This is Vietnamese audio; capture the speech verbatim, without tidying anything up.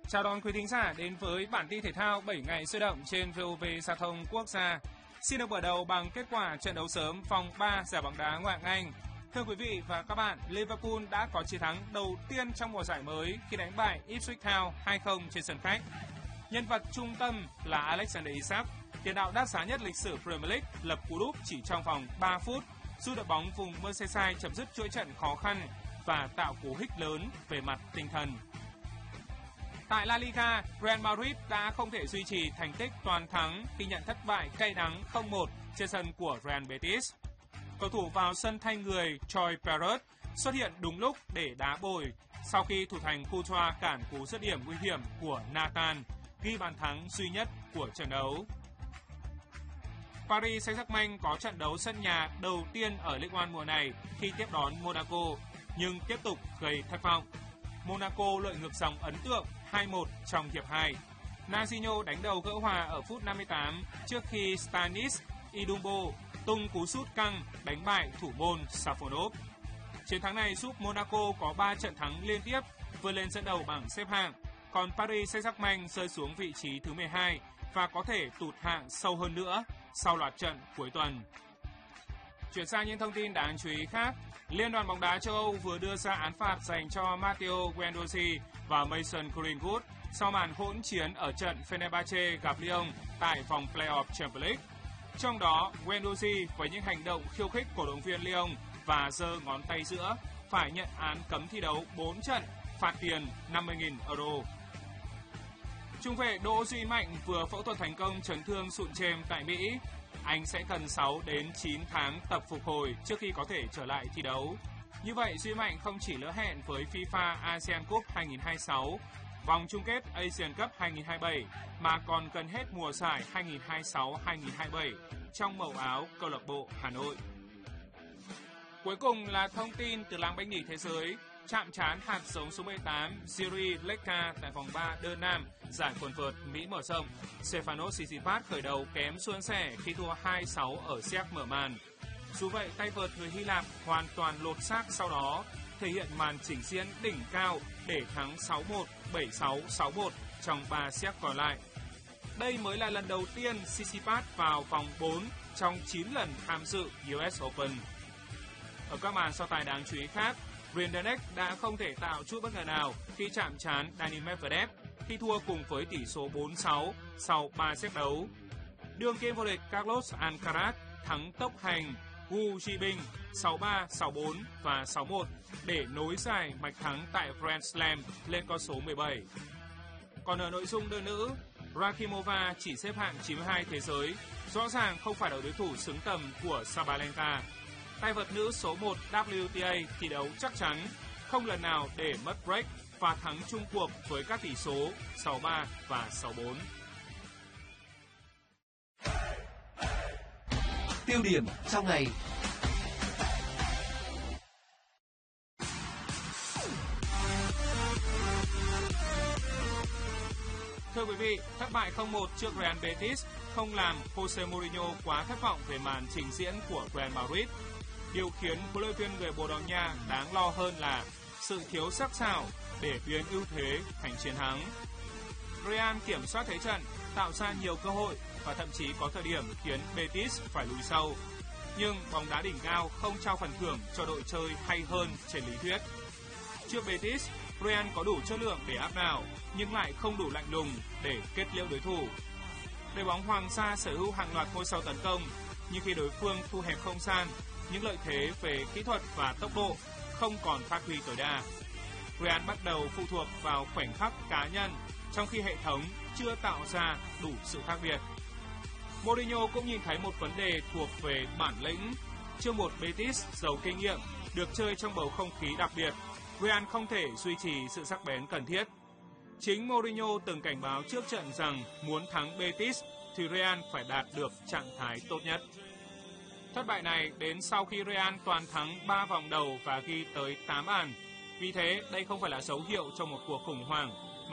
Chào đón quý thính giả đến với bản tin thể thao bảy ngày sôi động trên vê o vê Giao thông Quốc gia. Xin được mở đầu bằng kết quả trận đấu sớm vòng ba giải bóng đá Ngoại hạng Anh. Thưa quý vị và các bạn, Liverpool đã có chiến thắng đầu tiên trong mùa giải mới khi đánh bại Ipswich Town hai không trên sân khách. Nhân vật trung tâm là Alexander Isak, tiền đạo đắt giá nhất lịch sử Premier League, lập cú đúp chỉ trong vòng ba phút, giúp đội bóng vùng Merseyside chấm dứt chuỗi trận khó khăn và tạo cú hích lớn về mặt tinh thần. Tại La Liga, Real Madrid đã không thể duy trì thành tích toàn thắng khi nhận thất bại cay đắng không một trên sân của Real Betis. Cầu thủ vào sân thay người Troy Parrott xuất hiện đúng lúc để đá bồi sau khi thủ thành Courtois cản cú dứt điểm nguy hiểm của Nathan, ghi bàn thắng duy nhất của trận đấu. Paris Saint-Germain có trận đấu sân nhà đầu tiên ở Ligue một mùa này khi tiếp đón Monaco, nhưng tiếp tục gây thất vọng. Monaco lợi ngược dòng ấn tượng hai một trong hiệp hai. Nazinho đánh đầu gỡ hòa ở phút năm mươi tám trước khi Stanis Idumbo tung cú sút căng đánh bại thủ môn Safonov. Chiến thắng này giúp Monaco có ba trận thắng liên tiếp vươn lên dẫn đầu bảng xếp hạng, còn Paris Saint-Germain rơi xuống vị trí thứ mười hai và có thể tụt hạng sâu hơn nữa sau loạt trận cuối tuần. Chuyển sang những thông tin đáng chú ý khác, Liên đoàn bóng đá châu Âu vừa đưa ra án phạt dành cho Matteo Guendouzi và Mason Greenwood sau màn hỗn chiến ở trận Fenerbahce gặp Lyon tại vòng play-off Champions League. Trong đó, Guendouzi với những hành động khiêu khích cổ động viên Lyon và giơ ngón tay giữa phải nhận án cấm thi đấu bốn trận, phạt tiền năm mươi nghìn euro. Trung vệ Đỗ Duy Mạnh vừa phẫu thuật thành công chấn thương sụn chêm tại Mỹ. Anh sẽ cần sáu đến chín tháng tập phục hồi trước khi có thể trở lại thi đấu. Như vậy, Duy Mạnh không chỉ lỡ hẹn với FIFA ASEAN Cup hai không hai sáu, vòng chung kết Asian Cup hai không hai bảy, mà còn cần hết mùa giải hai không hai sáu hai không hai bảy trong màu áo câu lạc bộ Hà Nội. Cuối cùng là thông tin từ làng bánh mì thế giới. Chạm trán hạt giống số mười tám Jiří Leka tại vòng ba đơn nam giải quần vợt Mỹ mở rộng. Stefanos Tsitsipas khởi đầu kém suôn sẻ khi thua hai sáu ở séc mở màn. Dù vậy, tay vợt người Hy Lạp hoàn toàn lột xác sau đó, thể hiện màn trình diễn đỉnh cao để thắng sáu một, bảy sáu, sáu một trong ba séc còn lại. Đây mới là lần đầu tiên Tsitsipas vào vòng bốn trong chín lần tham dự u ét Open. Ở các màn so tài đáng chú ý khác, Rinderknecht đã không thể tạo chút bất ngờ nào khi chạm trán Daniil Medvedev khi thua cùng với tỷ số bốn sáu sau ba set đấu. Đương kim vô địch Carlos Alcaraz thắng tốc hành Wu Zhibing sáu ba, sáu bốn và sáu một để nối dài mạch thắng tại Grand Slam lên con số mười bảy. Còn ở nội dung đơn nữ, Rakhimova chỉ xếp hạng chín mươi hai thế giới, rõ ràng không phải là đối thủ xứng tầm của Sabalenka. Tay vợt nữ số một W T A thi đấu chắc chắn, không lần nào để mất break và thắng chung cuộc với các tỷ số sáu ba và sáu bốn. Tiêu điểm trong ngày. Thưa quý vị, thất bại không một trước Real Betis không làm Jose Mourinho quá thất vọng về màn trình diễn của Real Madrid. Điều khiến huấn luyện viên người Bồ Đào Nha đáng lo hơn là sự thiếu sắc sảo để biến ưu thế thành chiến thắng. Real kiểm soát thế trận, tạo ra nhiều cơ hội và thậm chí có thời điểm khiến Betis phải lùi sâu. Nhưng bóng đá đỉnh cao không trao phần thưởng cho đội chơi hay hơn trên lý thuyết. Trước Betis, Real có đủ chất lượng để áp đảo nhưng lại không đủ lạnh lùng để kết liễu đối thủ. Đội bóng Hoàng Sa sở hữu hàng loạt ngôi sao tấn công, nhưng khi đối phương thu hẹp không gian, những lợi thế về kỹ thuật và tốc độ không còn phát huy tối đa. Real bắt đầu phụ thuộc vào khoảnh khắc cá nhân, trong khi hệ thống chưa tạo ra đủ sự khác biệt. Mourinho cũng nhìn thấy một vấn đề thuộc về bản lĩnh. Trước một Betis giàu kinh nghiệm, được chơi trong bầu không khí đặc biệt, Real không thể duy trì sự sắc bén cần thiết. Chính Mourinho từng cảnh báo trước trận rằng muốn thắng Betis thì Real phải đạt được trạng thái tốt nhất. Thất bại này đến sau khi Real toàn thắng ba vòng đầu và ghi tới tám bàn. Vì thế, đây không phải là dấu hiệu cho một cuộc khủng hoảng,